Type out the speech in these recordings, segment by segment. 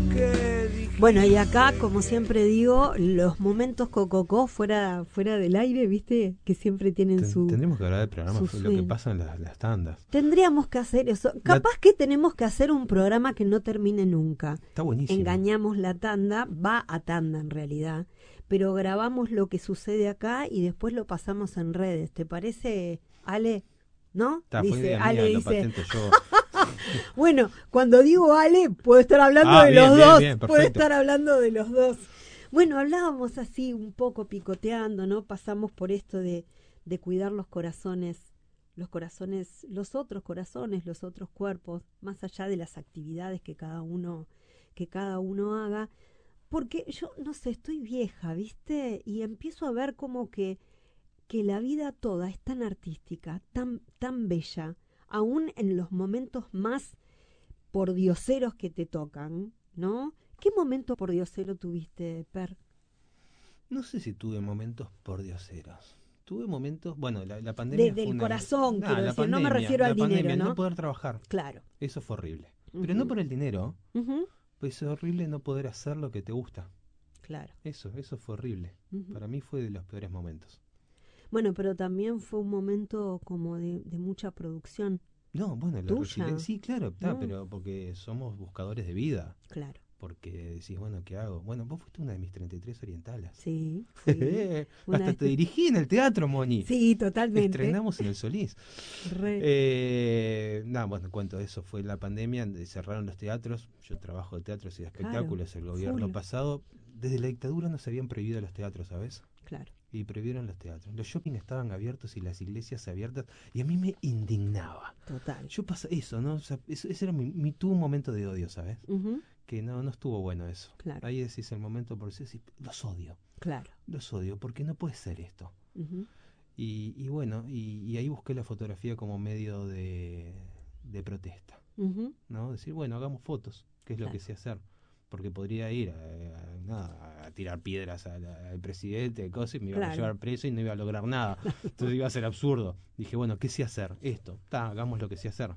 Bueno, y acá, como siempre digo, los momentos cococó fuera del aire, ¿viste? Que siempre tienen Tendríamos que hablar del programa, su lo que swing. pasa en las tandas. Tendríamos que hacer eso. Capaz que tenemos que hacer un programa que no termine nunca. Está buenísimo. Engañamos la tanda, va a tanda en realidad, pero grabamos lo que sucede acá y después lo pasamos en redes. ¿Te parece, Ale? ¿No? Fue Dice, idea Ale mía, lo dice. patento yo. Bueno, cuando digo Ale, puedo estar hablando de bien, los bien, dos. bien, Puedo perfecto. estar hablando de los dos. Bueno, hablábamos así un poco picoteando, ¿no? Pasamos por esto de cuidar los corazones, los otros corazones, los otros cuerpos, más allá de las actividades que cada uno haga. Porque yo, no sé, estoy vieja, ¿viste? Y empiezo a ver como que la vida toda es tan artística, tan bella, aún en los momentos más pordioseros que te tocan, ¿no? ¿Qué momento pordiosero tuviste, Per? No sé si tuve momentos pordioseros. Tuve momentos, bueno, la pandemia fue Del una... corazón, quiero la decir, no me refiero al dinero, pandemia, ¿no? no poder trabajar. Claro. Eso fue horrible. Pero no por el dinero, pues es horrible no poder hacer lo que te gusta. Claro. Eso fue horrible. Para mí fue de los peores momentos. Bueno, pero también fue un momento como de mucha producción. No, bueno, la ¿Tuya? resiliencia, sí, claro, está, No. pero porque somos buscadores de vida. Claro. Porque decís, bueno, ¿qué hago? Bueno, vos fuiste una de mis 33 orientales. Sí. Hasta te dirigí en el teatro, Moni. Sí, totalmente. Estrenamos en el Solís. Bueno, cuento eso. Fue la pandemia, cerraron los teatros. Yo trabajo de teatros y de espectáculos. Claro, el gobierno full. pasado, desde la dictadura nos habían prohibido los teatros, ¿sabes? Claro. Y prohibieron los teatros. Los shopping estaban abiertos y las iglesias abiertas. Y a mí me indignaba. Total. Yo pasaba eso, ¿no? O sea, ese era tuvo un momento de odio, ¿sabes? Que no estuvo bueno eso. Claro. Ahí decís el momento por decir, los odio. Claro. Los odio, porque no puede ser esto. Y bueno, y ahí busqué la fotografía como medio de protesta. ¿No? Decir, bueno, hagamos fotos, que es lo que sé hacer. Porque podría ir a tirar piedras al presidente, cosas, y me iban a llevar preso y no iba a lograr nada. Entonces iba a ser absurdo. Dije, bueno, ¿qué sé hacer? Esto, hagamos lo que sé hacer.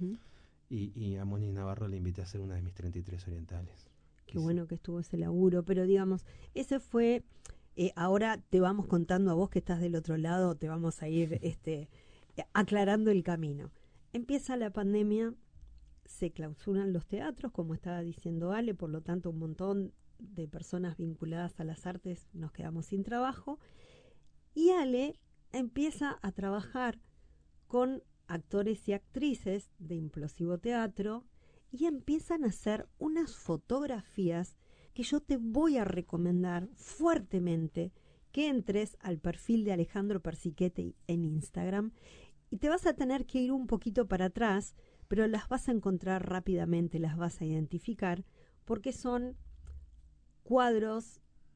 Y a Moni Navarro le invité a hacer una de mis 33 orientales. Qué bueno que estuvo ese laburo, pero digamos, ese fue, ahora te vamos contando a vos que estás del otro lado, te vamos a ir aclarando el camino. Empieza la pandemia, se clausuran los teatros, como estaba diciendo Ale, por lo tanto un montón de personas vinculadas a las artes nos quedamos sin trabajo, y Ale empieza a trabajar con actores y actrices de Implosivo Teatro y empiezan a hacer unas fotografías que yo te voy a recomendar fuertemente que entres al perfil de Alejandro Persichetti en Instagram y te vas a tener que ir un poquito para atrás, pero las vas a encontrar rápidamente, las vas a identificar porque son cuadros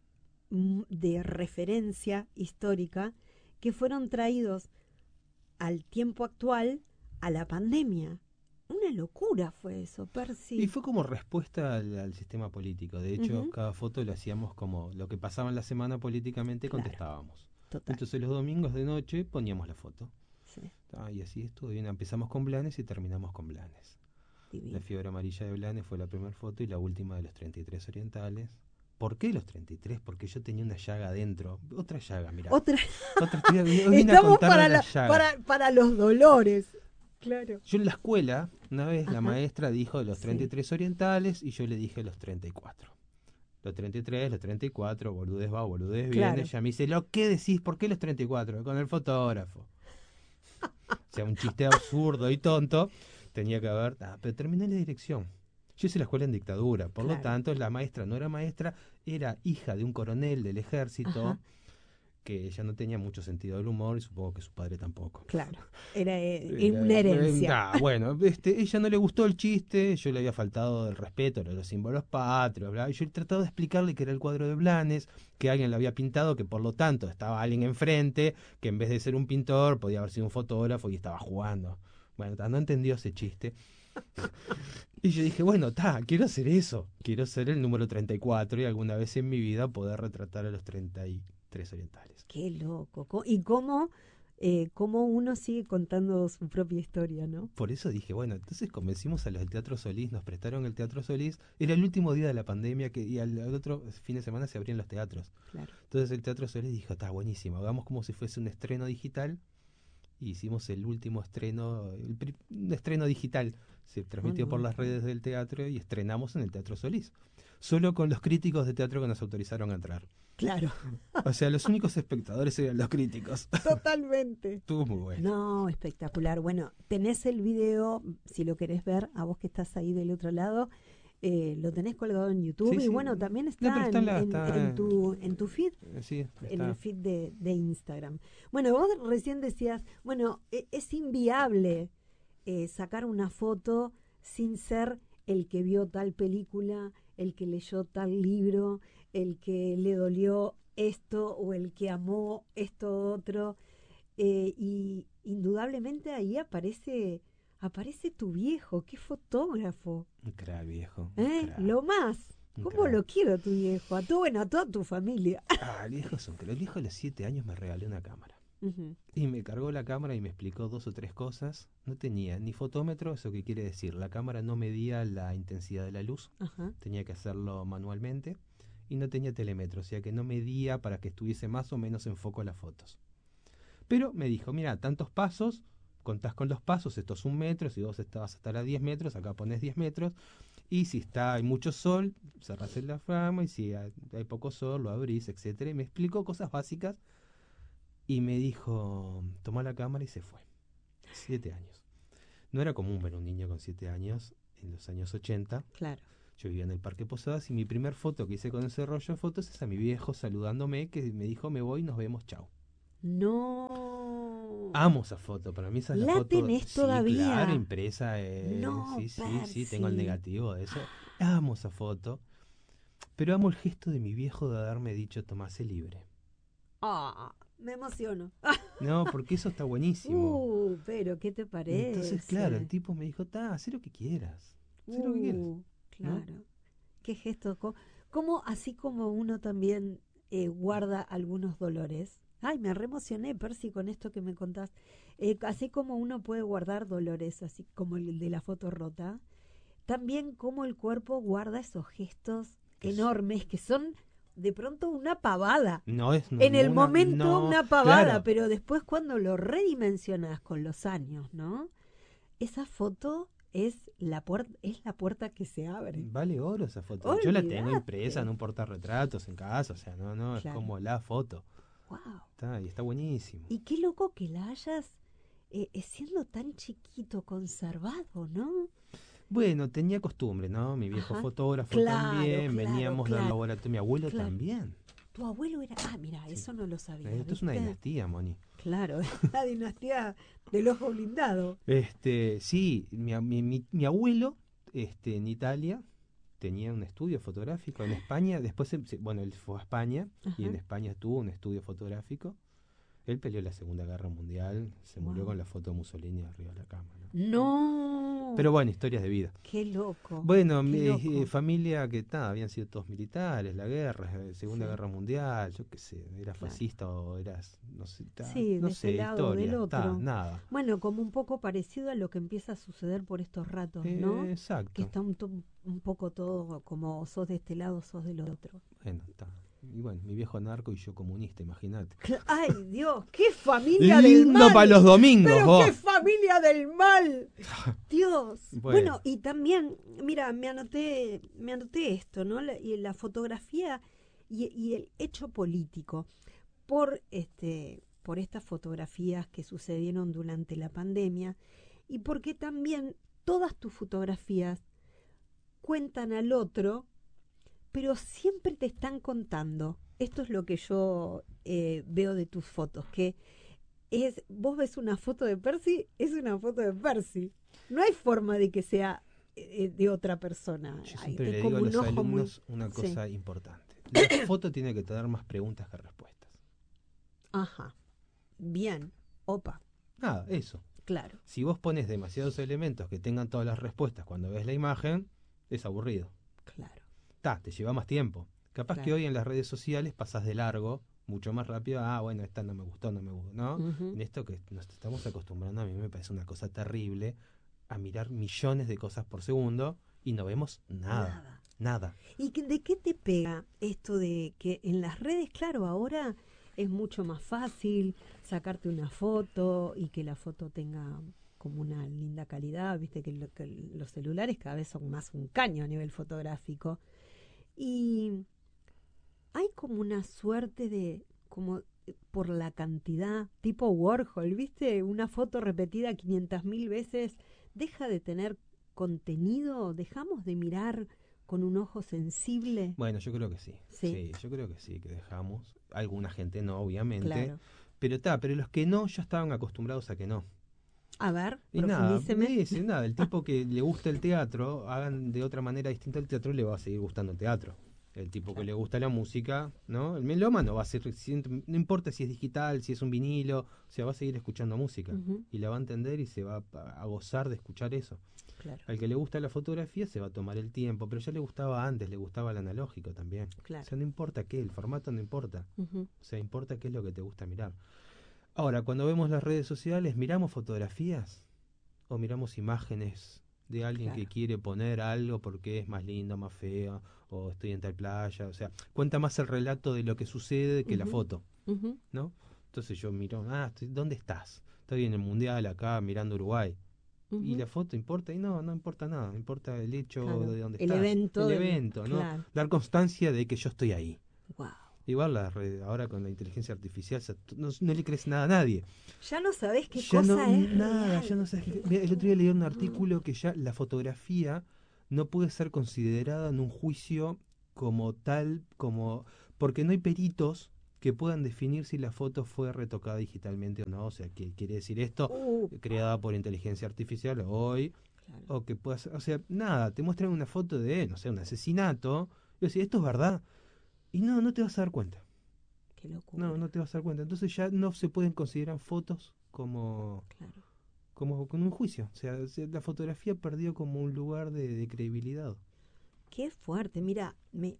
de referencia histórica que fueron traídos al tiempo actual, a la pandemia. Una locura fue eso, Percy. Y fue como respuesta al sistema político. De hecho, cada foto lo hacíamos como lo que pasaba en la semana políticamente, contestábamos. Total. Entonces los domingos de noche poníamos la foto. Sí. Y así estuvo bien. Empezamos con Blanes y terminamos con Blanes. Divino. La fiebre amarilla de Blanes fue la primera foto y la última de los 33 orientales. ¿Por qué los 33? Porque yo tenía una llaga adentro. Otra llaga, mirá. Otra Estamos para los dolores. Claro. Yo en la escuela, una vez la maestra dijo los 33 orientales y yo le dije los 34. Los 33, los 34, boludez va, boludez viene. Ella me dice, ¿qué decís? ¿Por qué los 34? Con el fotógrafo. O sea, un chiste absurdo y tonto. Tenía que haber... pero terminé la dirección. Yo hice la escuela en dictadura, por lo tanto la maestra no era maestra, era hija de un coronel del ejército, que ella no tenía mucho sentido del humor y supongo que su padre tampoco. Claro, era una herencia. Bueno, ella no le gustó el chiste, yo le había faltado el respeto a los símbolos patrios, bla, y yo he tratado de explicarle que era el cuadro de Blanes, que alguien lo había pintado, que por lo tanto estaba alguien enfrente, que en vez de ser un pintor podía haber sido un fotógrafo y estaba jugando. Bueno, no entendió ese chiste. Y yo dije, bueno, quiero hacer eso. Quiero ser el número 34 y alguna vez en mi vida poder retratar a los 33 orientales. Qué loco. ¿Y cómo cómo uno sigue contando su propia historia, ¿no? Por eso dije, bueno, entonces convencimos a los del Teatro Solís, nos prestaron el Teatro Solís, era el último día de la pandemia y al otro fin de semana se abrían los teatros. Claro. Entonces el Teatro Solís dijo, está buenísimo, hagamos como si fuese un estreno digital. Y hicimos el último estreno, un estreno digital, se transmitió por las redes del teatro y estrenamos en el Teatro Solís, solo con los críticos de teatro que nos autorizaron a entrar. Claro. O sea, los únicos espectadores eran los críticos. Totalmente. Estuvo muy bueno. No, espectacular. Bueno, tenés el video, si lo querés ver, a vos que estás ahí del otro lado, lo tenés colgado en YouTube. Sí, y sí. bueno, también está, en tu feed, sí, en el feed de Instagram. Bueno, vos recién decías, bueno, es inviable sacar una foto sin ser el que vio tal película, el que leyó tal libro, el que le dolió esto o el que amó esto otro. Y indudablemente ahí aparece tu viejo. ¡Qué fotógrafo! Un crack, viejo. Crack. Lo más. ¿Cómo lo quiero a tu viejo? A toda tu familia. El viejo es un crack. El viejo a los 7 años me regaló una cámara. Uh-huh. Y me cargó la cámara y me explicó 2 o 3 cosas. No tenía ni fotómetro, eso que quiere decir, la cámara no medía la intensidad de la luz. Uh-huh. Tenía que hacerlo manualmente. Y no tenía telémetro, o sea que no medía para que estuviese más o menos en foco las fotos. Pero me dijo, mira, tantos pasos, contás con los pasos, esto es 1 metro, si vos vas a estar a 10 metros, acá pones 10 metros, y si hay mucho sol, cerrás el diafragma, y si hay poco sol, lo abrís, etcétera. Y me explicó cosas básicas, y me dijo, tomá la cámara y se fue. 7 años. No era común ver un niño con 7 años en los años 80. Claro. Yo vivía en el Parque Posadas y mi primer foto que hice con ese rollo de fotos es a mi viejo saludándome, que me dijo, me voy, nos vemos, chau. No. Amo esa foto, para mí esa es la foto. ¿La tenés todavía? Claro, impresa. No, sí, tengo el negativo de eso. Amo esa foto, pero amo el gesto de mi viejo de haberme dicho, tomase libre. Me emociono. No, porque eso está buenísimo. Pero ¿qué te parece? Entonces, claro, el tipo me dijo, haz lo que quieras. Haz lo que quieras. Claro. ¿No? Qué gesto. ¿Cómo, así como uno también guarda algunos dolores? Ay, me reemocioné, Percy, con esto que me contás. Así como uno puede guardar dolores, así como el de la foto rota, también como el cuerpo guarda esos gestos enormes que son de pronto una pavada. En el momento una pavada, claro. Pero después cuando lo redimensionas con los años, ¿no? Esa foto es la puerta que se abre. Vale oro esa foto. Olvidate. Yo la tengo impresa en un portarretratos en casa, o sea, no, claro. Es como la foto. Wow. Y está buenísimo. Y qué loco que la hayas, siendo tan chiquito, conservado, ¿no? Bueno, tenía costumbre, ¿no? Mi viejo fotógrafo también, veníamos del laboratorio, mi abuelo también. Tu abuelo era... mira, eso no lo sabía. Esto es una dinastía, Moni. Claro, la dinastía del ojo blindado. Sí, mi abuelo, en Italia, tenía un estudio fotográfico. En España, después, él fue a España. Ajá. Y en España tuvo un estudio fotográfico. Él peleó la Segunda Guerra Mundial, se murió con la foto de Mussolini arriba de la cama. No. Pero bueno, historias de vida. Qué loco. Bueno, mi familia que habían sido todos militares, la guerra, Segunda Guerra Mundial, yo qué sé, era fascista o eras, no sé, no sé, historia, del otro. Nada. Bueno, como un poco parecido a lo que empieza a suceder por estos ratos, ¿no? Exacto. Que está un poco todo como sos de este lado, sos del otro. Bueno, está. Y bueno, mi viejo narco y yo comunista, imagínate. ¡Ay, Dios! ¡Qué familia del mal! Lindo para los domingos, ¡Pero vos! qué familia del mal! ¡Dios! Bueno, y también, mira, me anoté esto, ¿no? La fotografía y el hecho político. Por estas fotografías que sucedieron durante la pandemia y porque también todas tus fotografías cuentan al otro, pero siempre te están contando. Esto es lo que yo veo de tus fotos, que vos ves una foto de Percy, es una foto de Percy. No hay forma de que sea de otra persona. Yo siempre le digo a los alumnos una cosa importante. La foto tiene que tener más preguntas que respuestas. Ajá. Bien. Opa. Nada, eso. Claro. Si vos pones demasiados elementos que tengan todas las respuestas cuando ves la imagen, es aburrido. Claro. Te lleva más tiempo. Capaz que hoy en las redes sociales pasás de largo mucho más rápido. Bueno, esta no me gustó, ¿no? Ujú. En esto que nos estamos acostumbrando, a mí me parece una cosa terrible, a mirar millones de cosas por segundo y no vemos Nada. nada. ¿Y de qué te pega esto de que en las redes, claro, ahora es mucho más fácil sacarte una foto y que la foto tenga como una linda calidad? Viste que los celulares cada vez son más un caño a nivel fotográfico. Y hay como una suerte de, como por la cantidad, tipo Warhol, ¿viste? Una foto repetida 500.000 veces, deja de tener contenido, dejamos de mirar con un ojo sensible. Bueno, yo creo que sí. Sí, Sí, yo creo que sí, que dejamos. Alguna gente no, obviamente. claro. Pero los que no ya estaban acostumbrados a que no. A ver, Y nada, profundíceme. dice, nada, el tipo que le gusta el teatro, hagan de otra manera distinta el teatro, le va a seguir gustando el teatro. El tipo que Claro. le gusta la música, ¿no? El melómano va a ser, no importa si es digital, si es un vinilo, o sea, va a seguir escuchando música. Ujú, Y la va a entender y se va a gozar de escuchar eso. claro, Al que le gusta la fotografía se va a tomar el tiempo, pero ya le gustaba antes, le gustaba el analógico también. O claro. sea, no importa qué, el formato no importa. Ujú, O sea, importa qué es lo que te gusta mirar. Ahora, cuando vemos las redes sociales, ¿miramos fotografías? ¿O miramos imágenes de alguien claro. que quiere poner algo porque es más lindo, más feo, o estoy en tal playa? O sea, cuenta más el relato de lo que sucede que la Ujú, foto, ujú, ¿no? Entonces yo miro, ¿dónde estás? Estoy en el Mundial acá mirando Uruguay. ¿Y ujú, la foto importa? Y no importa nada, importa el hecho claro. de dónde El estás, evento el del... evento, ¿no? Claro. Dar constancia de que yo estoy ahí. Wow. Igual ahora con la inteligencia artificial no le crees nada a nadie. Ya no sabés qué Ya no, cosa es nada, real. ya no sabes. Mira, el otro día leí un artículo que ya la fotografía no puede ser considerada en un juicio como tal, porque no hay peritos que puedan definir si la foto fue retocada digitalmente o no. O sea, que quiere decir esto, Uh, creada por inteligencia artificial hoy, claro. o que pueda ser, o sea, nada, te muestran una foto de, no sé, un asesinato, y decís, esto es verdad, y no te vas a dar cuenta. Qué locura. No te vas a dar cuenta. Entonces ya no se pueden considerar fotos Claro. como con un juicio. O sea, la fotografía perdió como un lugar de credibilidad. Qué fuerte. Mira,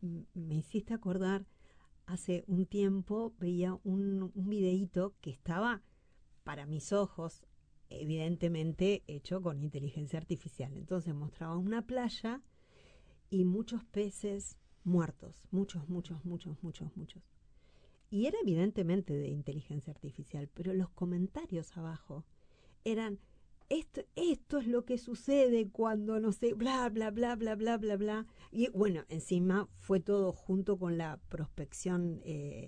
me hiciste acordar, hace un tiempo veía un videíto que estaba, para mis ojos, evidentemente hecho con inteligencia artificial. Entonces mostraba una playa y muchos peces muertos. Muchos, muchos, muchos, muchos, muchos. Y era evidentemente de inteligencia artificial, pero los comentarios abajo eran: esto es lo que sucede cuando no sé, bla, bla, bla, bla, bla, bla, bla. Y bueno, encima fue todo junto con la prospección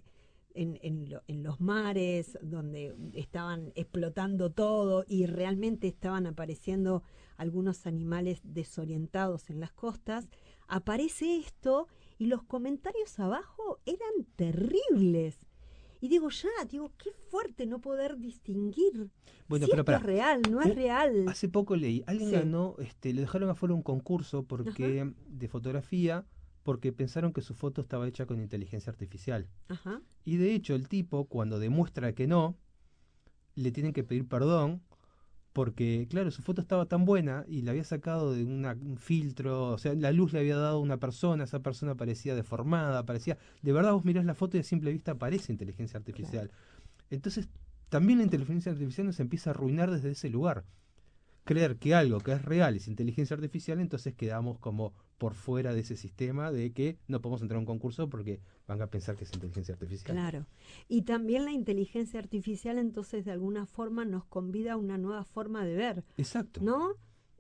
en los mares, donde estaban explotando todo y realmente estaban apareciendo algunos animales desorientados en las costas. Aparece esto y los comentarios abajo eran terribles. Y digo, qué fuerte no poder distinguir Bueno, si pero esto es pará. real, no es real. Hace poco leí, alguien Sí. ganó, le dejaron afuera un concurso Ajá, de fotografía porque pensaron que su foto estaba hecha con inteligencia artificial. ajá. Y de hecho el tipo, cuando demuestra que no, le tienen que pedir perdón porque, claro, su foto estaba tan buena y la había sacado de un filtro, o sea, la luz le había dado a una persona, esa persona parecía deformada, parecía, de verdad vos mirás la foto y a simple vista parece inteligencia artificial. Claro. Entonces, también la inteligencia artificial nos empieza a arruinar desde ese lugar. Creer que algo que es real es inteligencia artificial, entonces quedamos como por fuera de ese sistema de que no podemos entrar a un concurso porque van a pensar que es inteligencia artificial. Claro. Y también la inteligencia artificial entonces de alguna forma nos convida a una nueva forma de ver, Exacto. ¿no?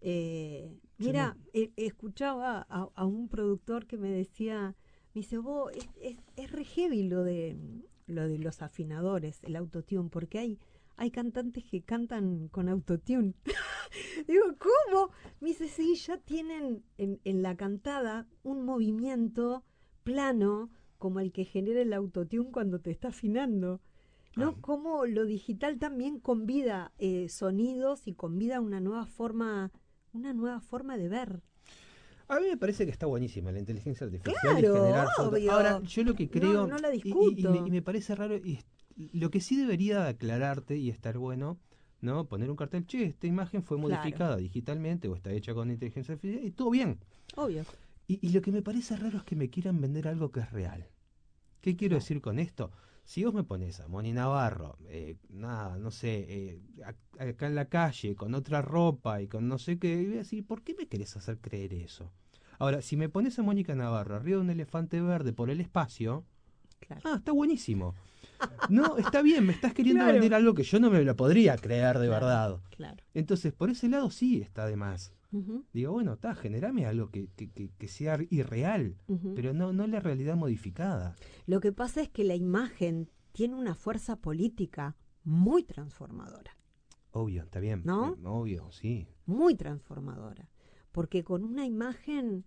Yo no. Mira, escuchaba a un productor que me decía, me dice, vos, es re heavy lo de los afinadores, el autotune, porque hay cantantes que cantan con autotune. Digo, ¿cómo? Me dice, sí, ya tienen en la cantada un movimiento plano como el que genera el autotune cuando te está afinando. Ah, ¿No? Cómo lo digital también convida sonidos y convida una nueva forma de ver. a mí me parece que está buenísima la inteligencia artificial y Claro, generar fotos. obvio. Ahora, yo lo que No, creo, no la y discuto. me parece raro, lo que sí debería aclararte y estar bueno, ¿no? Poner un cartel, che, esta imagen fue Claro, modificada digitalmente o está hecha con inteligencia artificial y todo bien. obvio. Y lo que me parece raro es que me quieran vender algo que es real. ¿Qué quiero decir con esto? Si vos me pones a Moni Navarro, acá en la calle, con otra ropa y con no sé qué, y voy a decir, ¿por qué me querés hacer creer eso? Ahora, si me pones a Mónica Navarro arriba de un elefante verde por el espacio, está buenísimo. No, está bien, me estás queriendo vender algo que yo no me lo podría creer de verdad. Claro. Entonces, por ese lado sí está de más. Digo, bueno, generame algo que sea irreal, pero no la realidad modificada. Lo que pasa es que la imagen tiene una fuerza política muy transformadora. Obvio, está bien. ¿No? Obvio, sí. Muy transformadora. Porque con una imagen,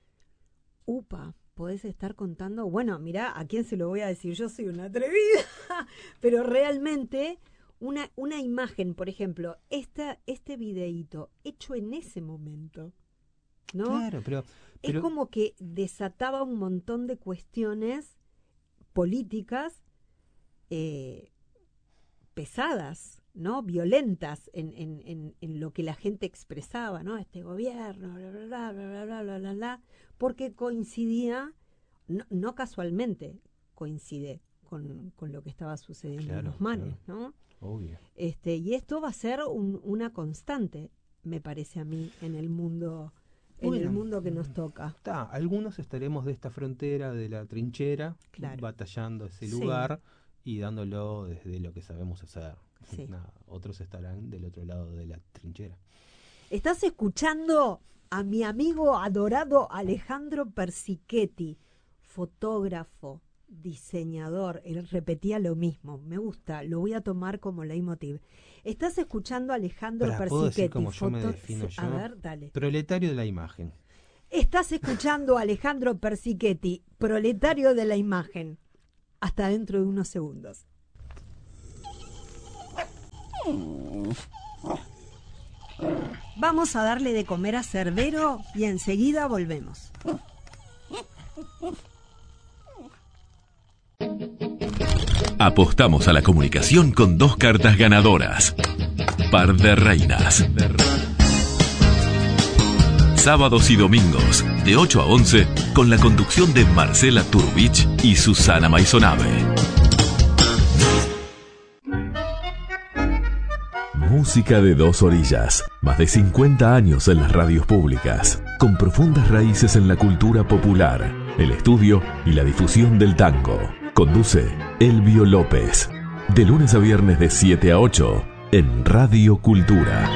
podés estar contando, bueno, mirá, ¿a quién se lo voy a decir? Yo soy una atrevida. Pero realmente, una imagen, por ejemplo, este videíto hecho en ese momento, ¿no? Claro, pero es como que desataba un montón de cuestiones políticas pesadas, ¿no? Violentas en lo que la gente expresaba, ¿no? Este gobierno, bla, bla, bla, bla, bla, bla, bla, bla, porque coincidía, no casualmente coincide con lo que estaba sucediendo en los mares, ¿no? Obvio. Y esto va a ser una constante, me parece a mí, en el mundo, el mundo que nos toca. Algunos estaremos de esta frontera, de la trinchera, batallando ese lugar y dándolo desde lo que sabemos hacer. Sí. Otros estarán del otro lado de la trinchera. Estás escuchando a mi amigo adorado Alejandro Persichetti, fotógrafo, diseñador. Él repetía lo mismo, me gusta, lo voy a tomar como leitmotiv. Estás escuchando a Alejandro Persichetti. ¿Puedo decir cómo yo me defino yo? A ver, dale. Proletario de la imagen. Estás escuchando a Alejandro Persichetti, proletario de la imagen. Hasta dentro de unos segundos. Vamos a darle de comer a Cerbero y enseguida volvemos. Apostamos a la comunicación con 2 cartas ganadoras. Par de reinas. Sábados y domingos, de 8 a 11, con la conducción de Marcela Turbich y Susana Maisonave. Música de 2 orillas. Más de 50 años en las radios públicas. Con profundas raíces en la cultura popular, el estudio y la difusión del tango. Conduce Elvio López. De lunes a viernes de 7 a 8 en Radio Cultura.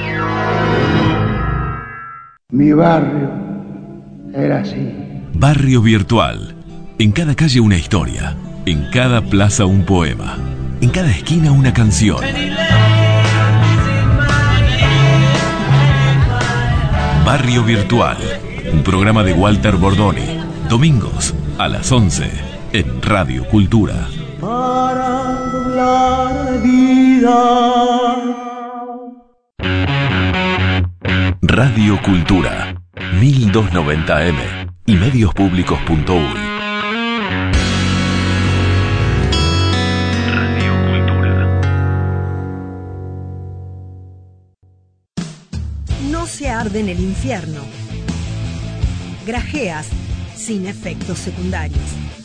Mi barrio era así. Barrio Virtual. En cada calle una historia. En cada plaza un poema. En cada esquina una canción. Barrio Virtual. Un programa de Walter Bordoni. Domingos a las 11 en Radio Cultura. Para doblar la vida. Radio Cultura 1290M y mediospublicos.uy. Radio Cultura. No se arde en el infierno. Grajeas sin efectos secundarios.